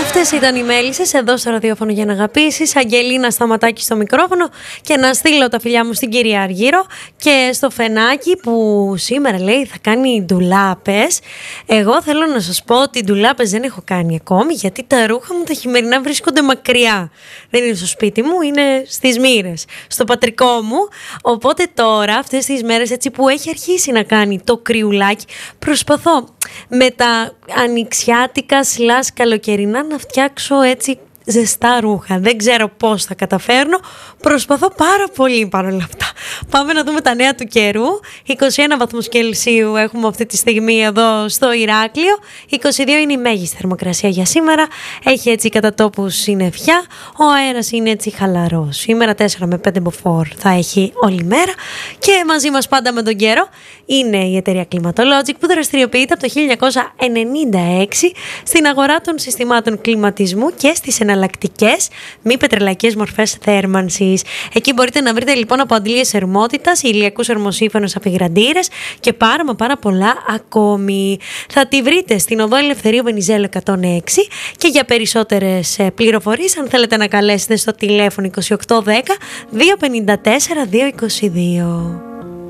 Αυτές ήταν οι μέλισσες εδώ στο ραδιόφωνο για να αγαπήσεις. Αγγελίνα Σταματάκη στο μικρόφωνο και να στείλω τα φιλιά μου στην κυρία Αργύρο και στο Φενάκι που σήμερα λέει θα κάνει ντουλάπες. Εγώ θέλω να σας πω ότι ντουλάπες δεν έχω κάνει ακόμη, γιατί τα ρούχα μου τα χειμερινά βρίσκονται μακριά. Δεν είναι στο σπίτι μου, είναι στις Μοίρες, στο πατρικό μου. Οπότε τώρα αυτές τις μέρες έτσι που έχει αρχίσει να κάνει το κρυουλάκι, προσπαθώ με τα ανοιξιάτικα / καλοκαιρινά να φτιάξω έτσι ζεστά ρούχα. Δεν ξέρω πώς θα καταφέρνω. Προσπαθώ πάρα πολύ παρόλα αυτά. Πάμε να δούμε τα νέα του καιρού. 21 βαθμούς Κελσίου έχουμε αυτή τη στιγμή εδώ στο Ηράκλειο. 22 είναι η μέγιστη θερμοκρασία για σήμερα. Έχει έτσι κατά τόπους συννεφιά. Ο αέρας είναι έτσι χαλαρός. Σήμερα 4 με 5 μποφόρ θα έχει όλη μέρα. Και μαζί μας πάντα με τον καιρό είναι η εταιρεία Climatologic που δραστηριοποιείται από το 1996 στην αγορά των συστημάτων κλιματισμού και στις εναλλακτικές μη πετρελαϊκές μορφές θέρμανσης. Εκεί μπορείτε να βρείτε λοιπόν από αντλίες θερμότητας, ηλιακούς ερμοσύφωνους αφιγραντήρες και πάρα πολλά ακόμη. Θα τη βρείτε στην οδό Ελευθερίου Βενιζέλου 106 και για περισσότερες πληροφορίες αν θέλετε να καλέσετε στο τηλέφωνο 2810 254 222.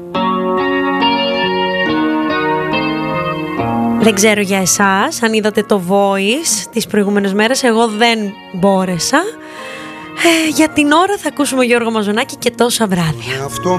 Δεν ξέρω για εσάς, αν είδατε το Voice τις προηγούμενες μέρες, εγώ δεν μπόρεσα. Για την ώρα θα ακούσουμε Γιώργο Μαζονάκη και τόσα βράδια.